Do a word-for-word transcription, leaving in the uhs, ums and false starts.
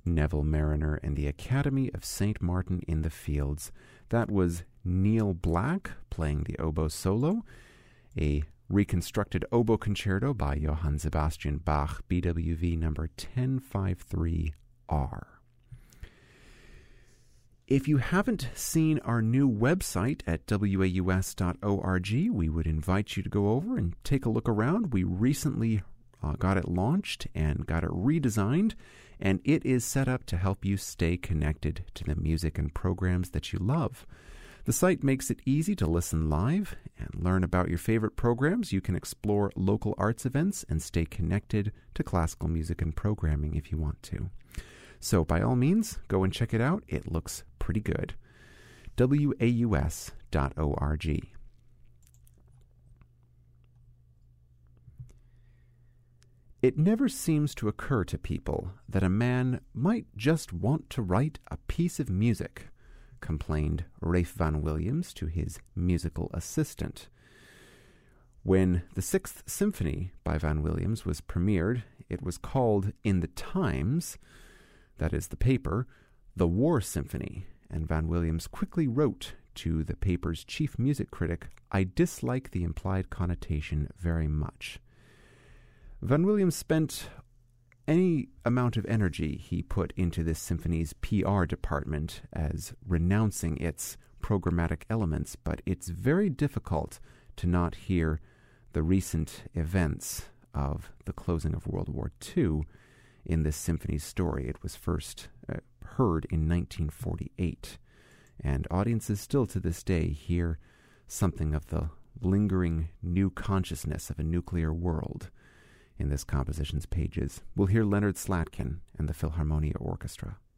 Neville Mariner and the Academy of Saint Martin in the Fields. That was Neil Black playing the oboe solo, a reconstructed oboe concerto by Johann Sebastian Bach, B W V number ten fifty-three R. If you haven't seen our new website at W A U S dot org, we would invite you to go over and take a look around. We recently uh, got it launched and got it redesigned, and it is set up to help you stay connected to the music and programs that you love. The site makes it easy to listen live and learn about your favorite programs. You can explore local arts events and stay connected to classical music and programming if you want to. So by all means, go and check it out. It looks pretty good. W A U S dot org. It never seems to occur to people that a man might just want to write a piece of music, complained Ralph Vaughan Williams to his musical assistant. When the Sixth Symphony by Vaughan Williams was premiered, it was called in the Times, that is the paper, the War Symphony, and Vaughan Williams quickly wrote to the paper's chief music critic, "I dislike the implied connotation very much." Vaughan Williams spent any amount of energy he put into this symphony's P R department as renouncing its programmatic elements, but it's very difficult to not hear the recent events of the closing of World War Two in this symphony's story. It was first uh, heard in nineteen forty-eight, and audiences still to this day hear something of the lingering new consciousness of a nuclear world in this composition's pages. We'll hear Leonard Slatkin and the Philharmonia Orchestra.